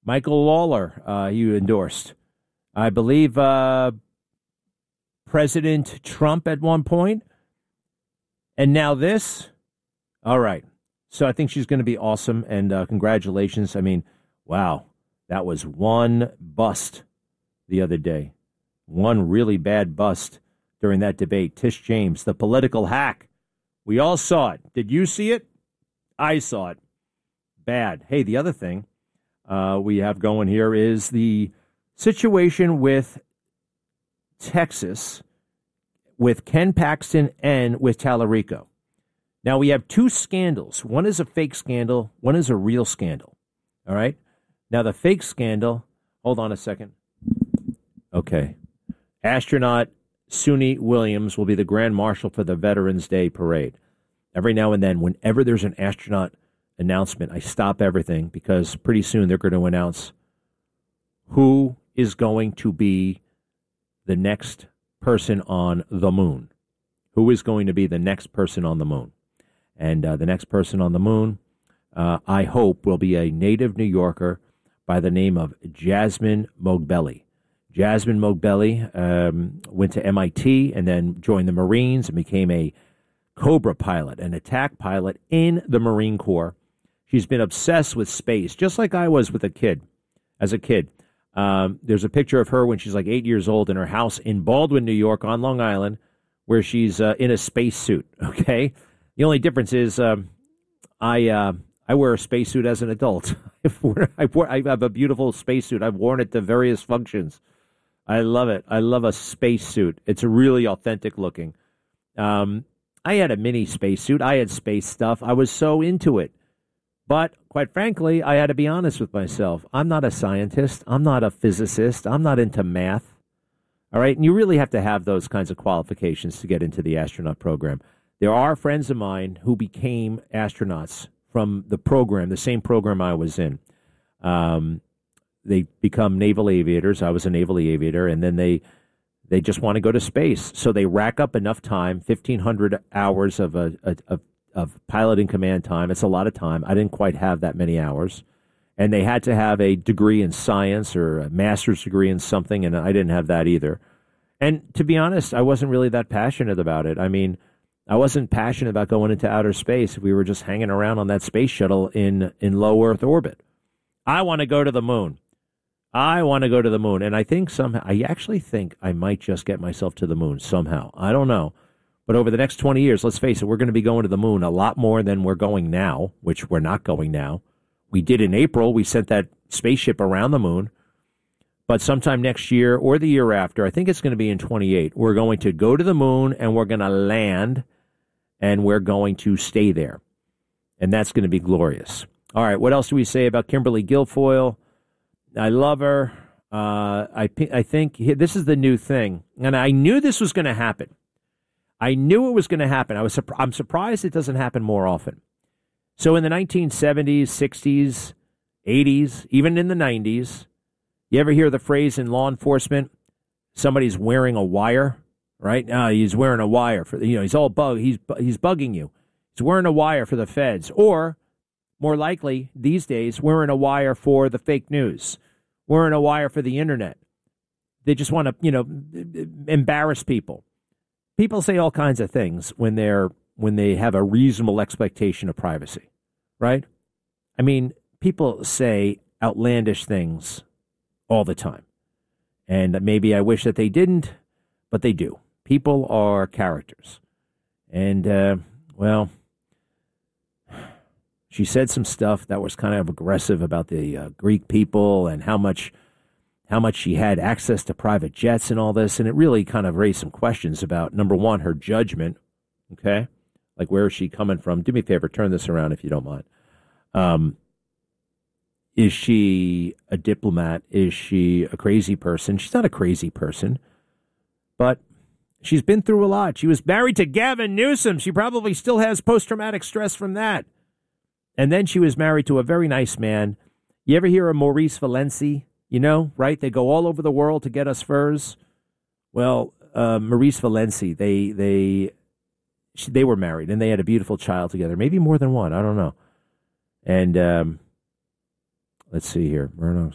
Michael Lawler, you endorsed. I believe President Trump at one point. And now this. All right. So I think she's going to be awesome. And congratulations. I mean, wow. That was one bust the other day. One really bad bust during that debate. Tish James, the political hack. We all saw it. Did you see it? I saw it. Bad. Hey, the other thing we have going here is the situation with Texas, with Ken Paxton and with Tallarico. Now, we have two scandals. One is a fake scandal. One is a real scandal. All right? Now, the fake scandal, hold on a second. Okay. Astronaut Suni Williams will be the Grand Marshal for the Veterans Day Parade. Every now and then, whenever there's an astronaut announcement, I stop everything because pretty soon they're going to announce who is going to be the next person on the moon. Who is going to be the next person on the moon? And the next person on the moon, I hope, will be a native New Yorker by the name of Jasmine Moghbeli. Jasmine Moghbeli went to MIT and then joined the Marines and became a Cobra pilot, an attack pilot in the Marine Corps. She's been obsessed with space, just like I was as a kid. There's a picture of her when she's like 8 years old in her house in Baldwin, New York, on Long Island, where she's in a spacesuit. Okay, the only difference is I wear a spacesuit as an adult. I have a beautiful spacesuit. I've worn it to various functions. I love it. I love a spacesuit. It's really authentic looking. I had a mini spacesuit. I had space stuff. I was so into it. But quite frankly, I had to be honest with myself. I'm not a scientist. I'm not a physicist. I'm not into math. All right. And you really have to have those kinds of qualifications to get into the astronaut program. There are friends of mine who became astronauts from the program, the same program I was in. They become naval aviators. I was a naval aviator. And then they just want to go to space. So they rack up enough time, 1,500 hours of piloting command time. It's a lot of time. I didn't quite have that many hours. And they had to have a degree in science or a master's degree in something, and I didn't have that either. And to be honest, I wasn't really that passionate about it. I mean, I wasn't passionate about going into outer space if we were just hanging around on that space shuttle in low Earth orbit. I want to go to the moon. I want to go to the moon. And I actually think I might just get myself to the moon somehow. I don't know. But over the next 20 years, let's face it, we're going to be going to the moon a lot more than we're going now, which we're not going now. We did in April. We sent that spaceship around the moon. But sometime next year or the year after, I think it's going to be in 28, we're going to go to the moon and we're going to land and we're going to stay there. And that's going to be glorious. All right, what else do we say about Kimberly Guilfoyle? I love her. I think this is the new thing. And I knew this was going to happen. I knew it was going to happen. I'm surprised it doesn't happen more often. So in the 1970s, 60s, 80s, even in the 90s, you ever hear the phrase in law enforcement, somebody's wearing a wire, right? He's wearing a wire for, he's all he's bugging you. He's wearing a wire for the feds, or more likely these days, wearing a wire for the fake news, wearing a wire for the internet. They just want to, embarrass people. People say all kinds of things when they have a reasonable expectation of privacy, right? I mean, people say outlandish things all the time. And maybe I wish that they didn't, but they do. People are characters. And, she said some stuff that was kind of aggressive about the Greek people and how much she had access to private jets and all this. And it really kind of raised some questions about, number one, her judgment. Okay. Like, where is she coming from? Do me a favor, turn this around if you don't mind. Is she a diplomat? Is she a crazy person? She's not a crazy person, but she's been through a lot. She was married to Gavin Newsom. She probably still has post-traumatic stress from that. And then she was married to a very nice man. You ever hear of Maurice Valenci? Right? They go all over the world to get us furs. Well, Maurice Valenci, they were married and they had a beautiful child together. Maybe more than one. I don't know. And let's see here.